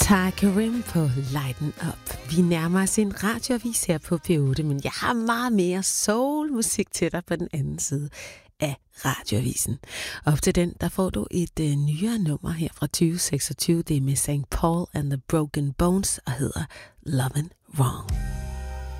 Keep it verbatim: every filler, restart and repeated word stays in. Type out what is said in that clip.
Ty Karim på Lighten Up. Vi nærmer os en radioavis her på P otte, men jeg har meget mere soul-musik til dig på den anden side af radioavisen. Op til den, der får du et uh, nyere nummer her fra tyve seksogtyve. Det er med Saint Paul and the Broken Bones og hedder Lovin' Wrong.